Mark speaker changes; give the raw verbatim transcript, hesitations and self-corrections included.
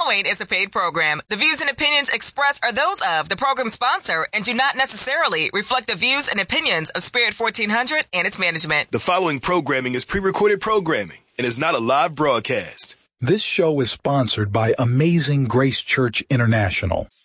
Speaker 1: following is a paid program. The views and opinions expressed are those of the program sponsor and do not necessarily reflect the views and opinions of Spirit fourteen hundred and its management.
Speaker 2: The following programming is pre-recorded programming and is not a live broadcast.
Speaker 3: This show is sponsored by Amazing Grace Church International.